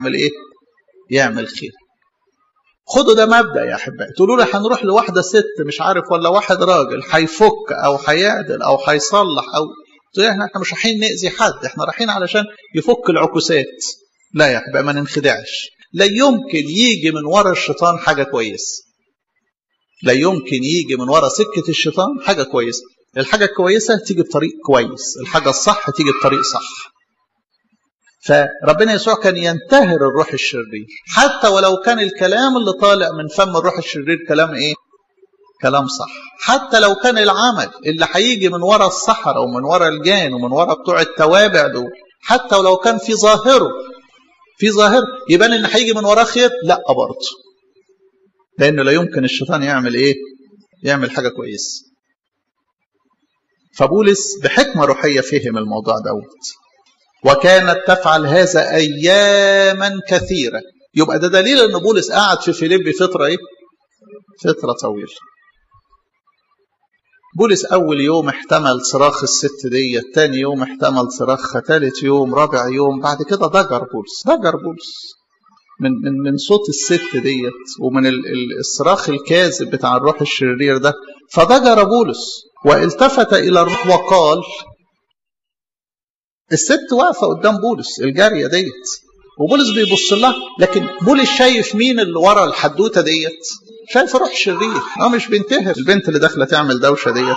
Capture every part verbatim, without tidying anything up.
يعمل ايه؟ يعمل خير. خدوا ده مبدأ يا احبائي. تقولوا لي هنروح لواحده ست مش عارف ولا واحد راجل هيفك او هيعدل او هيصلح او احنا مش رايحين نأذي حد، احنا رايحين علشان يفك العكوسات. لا يا احبائي ما ننخدعش. لا يمكن يجي من ورا الشيطان حاجه كويسه. لا يمكن يجي من ورا سكه الشيطان حاجه كويسه. الحاجه الكويسه تيجي بطريق كويس، الحاجه الصح تيجي بطريق صح. فربنا يسوع كان ينتهر الروح الشرير حتى ولو كان الكلام اللي طالع من فم الروح الشرير كلام ايه؟ كلام صح. حتى لو كان العمل اللي هيجي من ورا السحرة ومن ورا الجان ومن ورا بتوع التوابع دول، حتى ولو كان في ظاهره في ظاهر يبان ان هيجي من وراه خير، لا برضه. لانه لا يمكن الشيطان يعمل ايه؟ يعمل حاجه كويسه. فبولس بحكمه روحيه فهم الموضوع دوت. وكانت تفعل هذا اياما كثيره. يبقى ده دليل ان بولس قعد في فيليبي فتره ايه؟ فتره طويله. بولس اول يوم احتمل صراخ الست دي، ثاني يوم احتمل صراخها، ثالث يوم، رابع يوم، بعد كده ضجر بولس ضجر بولس من من من صوت الست ديت ومن الصراخ الكاذب بتاع الروح الشرير ده. فضجر بولس والتفت الى الروح وقال. الست واقفه قدام بولس الجاريه ديت وبولس بيبص لها، لكن بولس شايف مين اللي ورا الحدوته ديت؟ شايف روح شرير. اه مش بينتهر البنت اللي داخله تعمل دوشه ديت،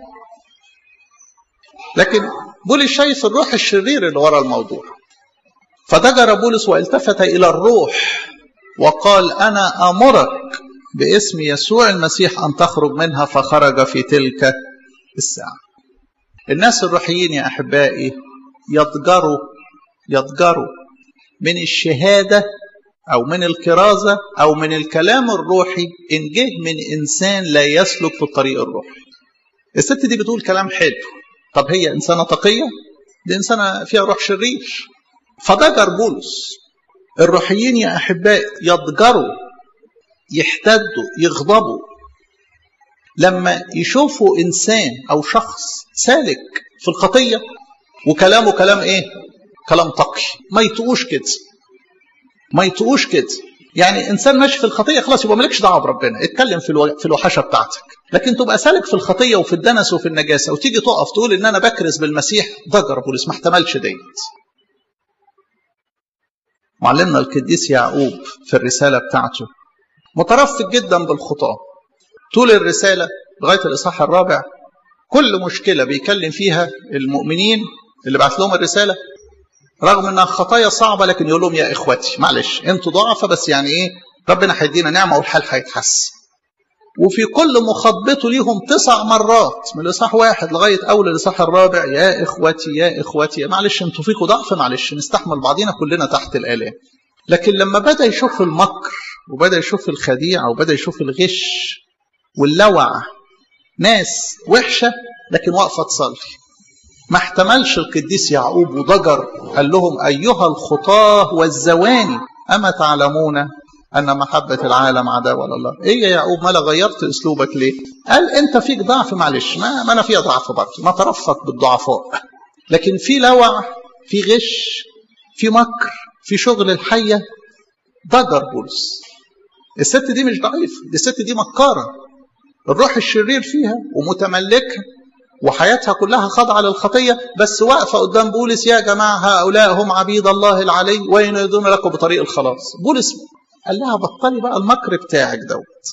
لكن بولس شايف الروح الشرير اللي ورا الموضوع. فضجر بولس والتفت الى الروح وقال انا امرك باسم يسوع المسيح ان تخرج منها. فخرج في تلك الساعه. الناس الروحيين يا احبائي يضجروا يضجروا من الشهاده أو من الكرازة أو من الكلام الروحي إن جه من إنسان لا يسلك في الطريق الروحي. الست دي بتقول كلام حلو، طب هي إنسانة تقية؟ دي إنسانة فيها روح شرير. فضجر بولس. الروحيين يا أحبائي يضجروا، يحتدوا، يغضبوا لما يشوفوا إنسان أو شخص سالك في الخطية وكلامه كلام إيه؟ كلام تقي. ما يطقوش كده ما يطقوش كده. يعني انسان ماشي في الخطيه خلاص يبقى مالكش دعوه بربنا، اتكلم في الو... في الوحشه بتاعتك. لكن تبقى سالك في الخطيه وفي الدنس وفي النجاسه وتيجي تقف تقول ان انا بكرز بالمسيح، ضجر بولس ما احتملش ديت. معلمنا القديس يعقوب في الرساله بتاعته مترفق جدا بالخطاه. طول الرساله لغايه الاصحاح الرابع كل مشكله بيكلم فيها المؤمنين اللي بعت لهم الرساله رغم انها خطايا صعبه، لكن يقول لهم يا اخواتي معلش انتوا ضعفه بس يعني ايه ربنا هيدينا نعمه والحال هيتحسن. وفي كل مخاطبته ليهم تسع مرات من الاصحاح واحد لغايه اول الاصحاح الرابع يا اخواتي يا اخواتي معلش انتوا فيكم ضعف، معلش نستحمل بعضينا كلنا تحت الالام. لكن لما بدا يشوف المكر وبدا يشوف الخديعه وبدا يشوف الغش واللوع، ناس وحشه لكن واقفه تصلي، ما احتملش القديس يعقوب وضجر. قال لهم أيها الخطاه والزواني أما تعلمون أن محبة العالم عداوة لله. إيه يا يعقوب مالا غيرت أسلوبك ليه؟ قال أنت فيك ضعف معلش، ما, ما أنا فيها ضعف برضه، ما ترفق بالضعفاء، لكن في لوع، في غش، في مكر، في شغل الحية. ضجر بولس. الست دي مش ضعيفة، دي الست دي مكارة، الروح الشرير فيها ومتملكها وحياتها كلها خاضعة للخطية، بس واقفة قدام بولس يا جماعة هؤلاء هم عبيد الله العلي وينادون لكم بطريق الخلاص. بولس قال لها بطلي بقى المكر بتاعك دوت.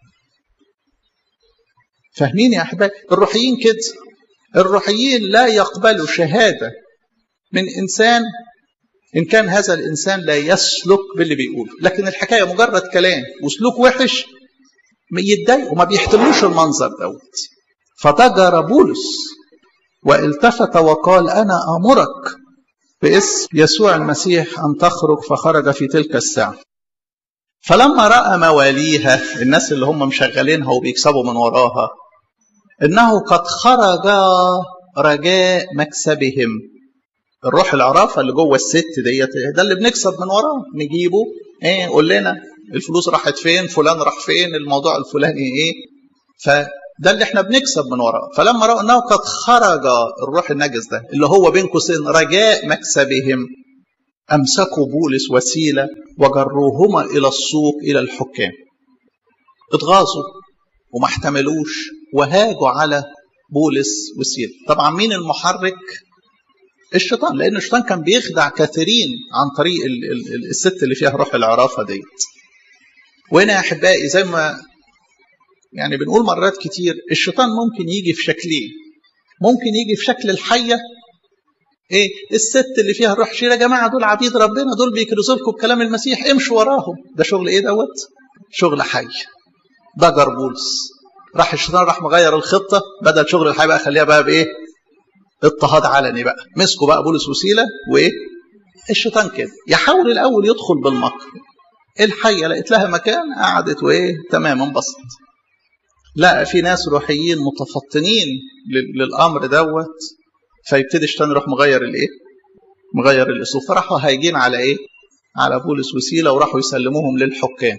فاهمين يا أحبائي؟ الروحيين كده، الروحيين لا يقبلوا شهادة من إنسان إن كان هذا الإنسان لا يسلك باللي بيقوله، لكن الحكاية مجرد كلام وسلوك وحش يتضايقوا وما بيحتملوش المنظر دوت. فضجر بولس والتفت وقال أنا أمرك باسم يسوع المسيح أن تخرج. فخرج في تلك الساعة. فلما رأى مواليها الناس اللي هم مشغلينها وبيكسبوا من وراها إنه قد خرج رجاء مكسبهم. الروح العرافة اللي جوه الست ديت ده اللي بنكسب من وراه، نجيبه ايه قول لنا الفلوس راحت فين، فلان راح فين، الموضوع الفلاني ايه، فده اللي احنا بنكسب من وراه. فلما رأوا انه قد خرج الروح النجس ده اللي هو بين قوسين رجاء مكسبهم، أمسكوا بولس وسيلة وجروهما إلى السوق إلى الحكام. اتغاظوا وما احتملوش وهاجوا على بولس وسيلة. طبعا مين المحرك؟ الشيطان، لأن الشيطان كان بيخدع كثيرين عن طريق ال ال الست اللي فيها روح العرافة ديت. وهنا يا أحبائي زي ما يعني بنقول مرات كتير، الشيطان ممكن يجي في شكلين. ممكن يجي في شكل الحية، ايه الست اللي فيها الروح شيرة، يا جماعة دول عبيد ربنا، دول بيكرزوا لكم بكلام المسيح، امشوا وراهم. ده شغل ايه دوت؟ شغل حي. ده جر بولس. راح الشيطان راح مغير الخطة، بدل شغل الحي بقى خليها بقى بايه؟ اضطهاد علني بقى. مسكوا بقى بولس وسيلة وايه؟ الشيطان كده يحاول الاول يدخل بالمكر. الحية لقيت لها مكان قعدت وايه؟ تمام انبسط. لا، في ناس روحيين متفطنين للامر دوت، فيبتدي الشيطان يروح مغير الايه؟ مغير الاسلوب. فراحوا هايجين على ايه؟ على بولس وسيلة وراحوا يسلموهم للحكام.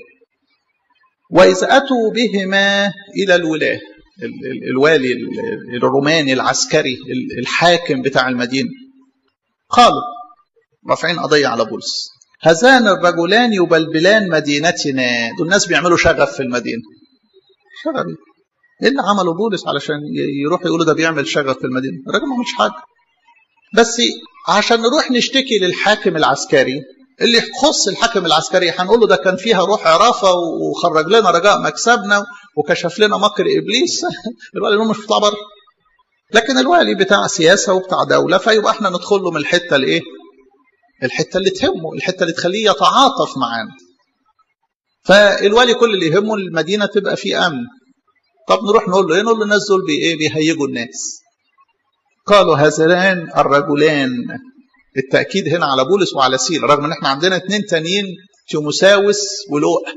وإذا أتوا بهما إلى الولاة، الوالي الروماني العسكري الحاكم بتاع المدينة، قالوا رافعين قضية على بولس: هذان الرجلان يبلبلان مدينتنا. دول الناس بيعملوا شغف في المدينة. شغف ايه اللي عمله بولس علشان يروح يقولوا ده بيعمل شغف في المدينة؟ الراجل ما عملش حاجة، بس عشان نروح نشتكي للحاكم العسكري. اللي يخص الحاكم العسكري هنقول له ده كان فيها روح عرافة وخرج لنا رجاء مكسبنا وكشف لنا مكر إبليس. الوالي مش بتاع بره، لكن الوالي بتاع سياسة وبتاع دولة، فيبقى احنا ندخل له من الحتة الايه؟ الحتة اللي تهمه، الحتة اللي تخليه يتعاطف معانا. فالوالي كل اللي يهمه المدينة تبقى فيه أمن. طب نروح نقول له ايه؟ نقول له الناس دول بايه؟ بيهيجوا الناس. قالوا هذان الرجلان، التأكيد هنا على بولس وعلى سيلة، رغم ان احنا عندنا اتنين تانيين تيموساوس ولوقا.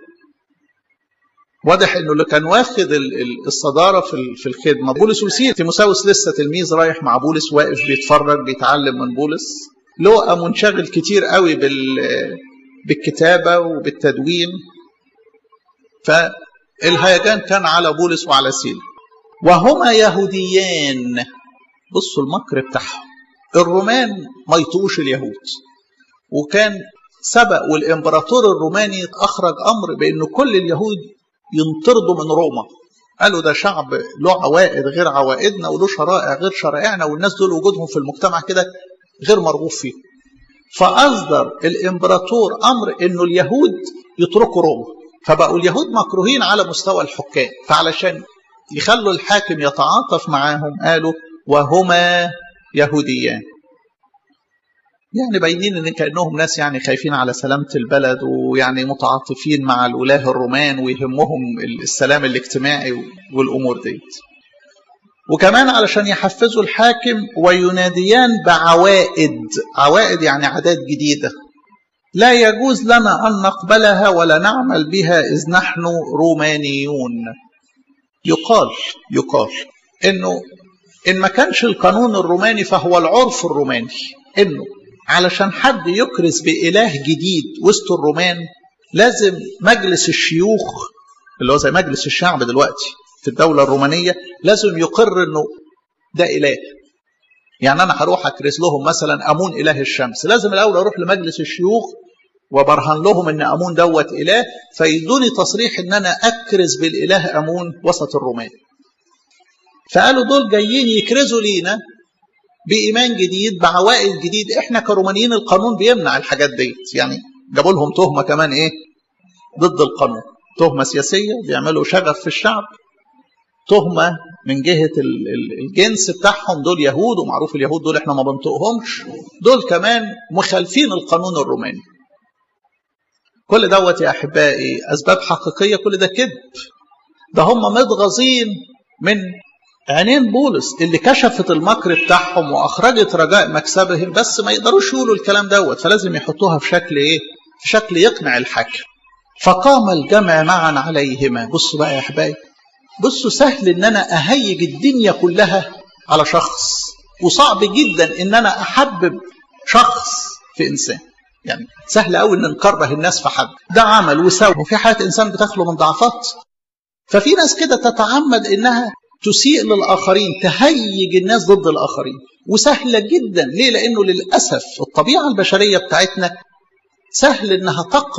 واضح انه اللي كان واخد الصدارة في الخدمة بولس وسيلة. تيموساوس لسه تلميذ رايح مع بولس، واقف بيتفرج بيتعلم من بولس. لوقا منشغل كتير قوي بالكتابة وبالتدوين. فالهيجان كان على بولس وعلى سيلة، وهما يهوديان. بصوا المكر بتاعهم. الرومان ما يطوش اليهود، وكان سبق والإمبراطور الروماني أخرج أمر بأنه كل اليهود ينطردوا من روما. قالوا ده شعب له عوائد غير عوائدنا وله شرائع غير شرائعنا، والناس دول وجودهم في المجتمع كده غير مرغوب فيه. فأصدر الإمبراطور أمر أنه اليهود يتركوا روما، فبقوا اليهود مكروهين على مستوى الحكام. فعلشان يخلوا الحاكم يتعاطف معاهم قالوا وهما يهوديان. يعني باينين ان كانهم ناس يعني خايفين على سلامه البلد، ويعني متعاطفين مع الولاه الرومان ويهمهم السلام الاجتماعي والامور ديت. وكمان علشان يحفزوا الحاكم ويناديان بعوائد. عوائد يعني عادات جديده لا يجوز لنا ان نقبلها ولا نعمل بها اذ نحن رومانيون. يقال يقال انه إن ما كانش القانون الروماني فهو العرف الروماني، إنه علشان حد يكرز بإله جديد وسط الرومان لازم مجلس الشيوخ اللي هو زي مجلس الشعب دلوقتي في الدولة الرومانية لازم يقر إنه ده إله. يعني أنا هروح أكرز لهم مثلا أمون إله الشمس، لازم الأول أروح لمجلس الشيوخ وبرهن لهم إن أمون دوت إله، فيدوني تصريح إن أنا أكرز بالإله أمون وسط الرومان. فقالوا دول جايين يكرزوا لينا بإيمان جديد بعوائد جديد. احنا كرومانيين القانون بيمنع الحاجات ديت. يعني جابوا لهم تهمة كمان ايه ضد القانون، تهمة سياسية بيعملوا شغف في الشعب، تهمة من جهة الجنس بتاعهم، دول يهود ومعروف اليهود دول احنا ما بنطقهمش، دول كمان مخالفين القانون الروماني. كل دوت يا أحبائي أسباب حقيقية، كل ده كذب. ده هم متغاظين من عينين بولس اللي كشفت المكر بتاعهم واخرجت رجاء مكسبهم، بس ما يقدروش يقولوا الكلام دوت، فلازم يحطوها في شكل ايه؟ في شكل يقنع الحاكم. فقام الجمع معا عليهما. بصوا بقى يا احبائي، بصوا سهل ان انا اهيج الدنيا كلها على شخص، وصعب جدا ان انا احبب شخص في انسان. يعني سهل قوي ان نكره الناس في حد، ده عمل وسوى، وفي حياه انسان بتخلو من ضعفات. ففي ناس كده تتعمد انها تسيء للآخرين، تهيج الناس ضد الآخرين، وسهلة جدا. ليه؟ لأنه للأسف الطبيعة البشرية بتاعتنا سهل انها تقبل